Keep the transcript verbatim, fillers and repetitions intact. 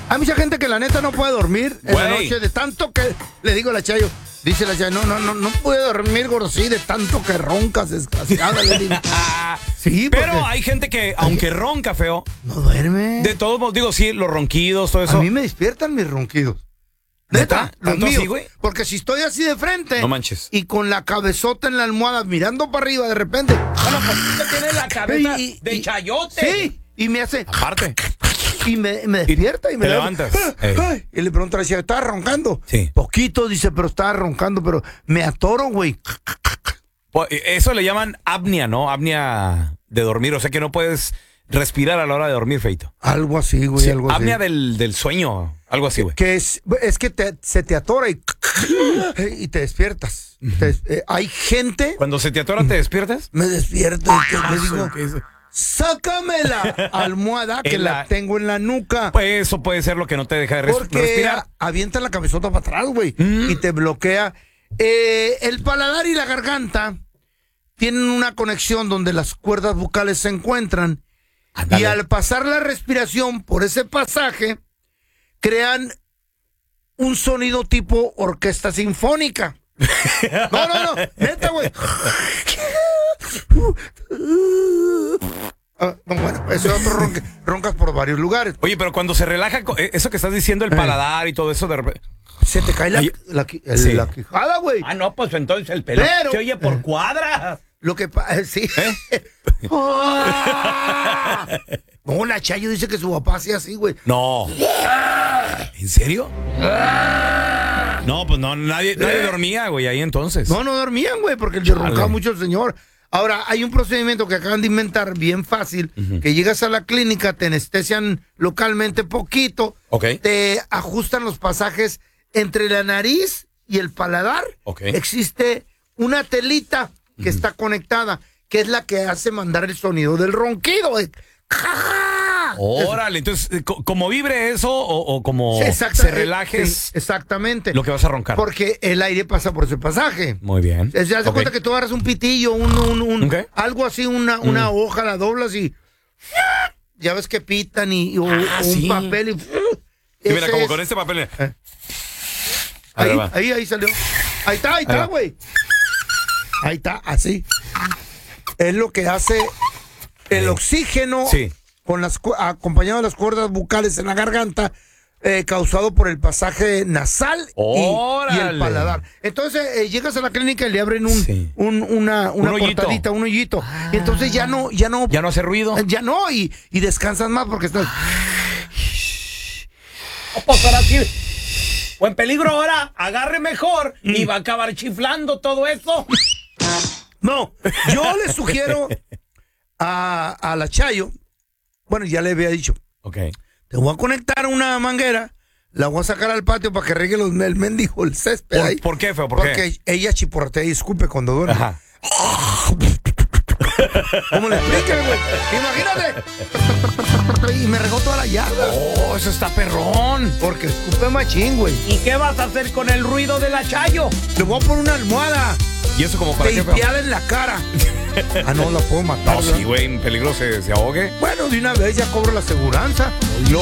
Hay mucha gente que la neta no puede dormir en Güey. la noche de tanto que le digo a la Chayo. Dice la Chayo, no, no, no, no puede dormir, gordo, sí, de tanto que roncas, desgraciada. Le digo. Sí, Pero porque hay gente que, aunque ronca feo, no duerme. de todos modos, digo, sí, los ronquidos, todo eso. A mí me despiertan mis ronquidos. ¿Neta? Neta, los ¿Tanto míos. así, güey? Porque si estoy así de frente No manches. y con la cabezota en la almohada mirando para arriba de repente. Bueno, pues tú tienes la cabeza y- y- de y- chayote. Sí, y me hace. Aparte. Y me, me despierta y me te levanta. levantas. Ay, Ey. ay, y le pregunto a la chica, ¿estaba roncando? Sí. Poquito, dice, pero estaba roncando, pero me atoro, güey. Pues, eso le llaman apnea, ¿no? Apnea de dormir. O sea que no puedes respirar a la hora de dormir, feito. Algo así, güey, Sí, algo así. apnea del, del sueño. Algo así, güey. Que es, es que te- se te atora y, y te despiertas. Te- eh, hay gente, Cuando se te atora, ¿te despiertas? me despierto y que le digo, ¿Qué es? sácame la almohada que En la... la- tengo en la nuca. Pues eso puede ser lo que no te deja de res- Porque respirar. avienta la cabezota para atrás, güey, Mm. y te bloquea. Eh, el paladar y la garganta tienen una conexión donde las cuerdas vocales se encuentran. Ándale. Y al pasar la respiración por ese pasaje, crean un sonido tipo orquesta sinfónica. No, no, no, neta, güey. Ah, no, bueno, eso es otro ronque, roncas por varios lugares. Oye, pero cuando se relaja, co- eh, eso que estás diciendo, el Eh. paladar y todo eso, de repente. Se te cae la, Ay, la, qui- el- sí. la quijada, güey. Ah, no, pues entonces el pelo Pero- se oye por cuadras. Lo que pasa, sí. ¿Eh? ¡Ah! No, la Chayo dice que su papá hacía así, güey. No. ¿En serio? No, pues no, nadie, nadie dormía, güey, ahí entonces. No, no dormían, güey, porque le Chale. roncaba mucho el señor. Ahora, hay un procedimiento que acaban de inventar bien fácil, que llegas a la clínica, te anestesian localmente poquito, Ok. te ajustan los pasajes entre la nariz y el paladar. Ok. Existe una telita que está conectada, que es la que hace mandar el sonido del ronquido. de ¡ja! Órale, entonces, eh, co- como vibre eso o, o como Sí, exacta- se relajes sí, exactamente. lo que vas a roncar. Porque el aire pasa por ese pasaje. Muy bien. Se hace Ok. cuenta que tú agarras un pitillo, un, un, un- Ok. algo así, una, una hoja, la doblas y ya ves que pitan y, y- o, Ah, o sí. un papel y Sí, mira, ese como es- con este papel. Eh. A ver, ahí, va. ahí, ahí salió. Ahí está, ahí Ahí está, va. güey. Ahí está, así. Es lo que hace el oxígeno Sí. con las cu- acompañado de las cuerdas bucales en la garganta, eh, causado por el pasaje nasal y, y el ¡Órale! paladar. Entonces eh, llegas a la clínica y le abren un, Sí. un- una, una Un hoyito. cortadita, un hoyito. Y entonces ya no, ya no, Ya no hace ruido. ya no, y, y descansas más porque estás. Oh, pues ahora sí. O en peligro ahora, agarre mejor y va a acabar chiflando todo eso. No, yo le sugiero a, a la Chayo, bueno, ya le había dicho, Ok. te voy a conectar una manguera, la voy a sacar al patio para que regue los, el mendigo, el césped ¿Por, ahí. por qué, feo? ¿Por Porque qué? ella chiportea y escupe cuando duerme. Ajá. ¿Cómo le explique, güey? Imagínate. Y me regó toda la yarda. Oh, eso está perrón. Porque escupe machín, güey. ¿Y qué vas a hacer con el ruido de la Chayo? Le voy a poner una almohada ¿Y eso como para qué, feo? teipeada en la cara. Ah, no, la puedo matar. No, ¿verdad? sí, güey, en peligro se, se ahogue. Bueno, de una vez ya cobro la aseguranza.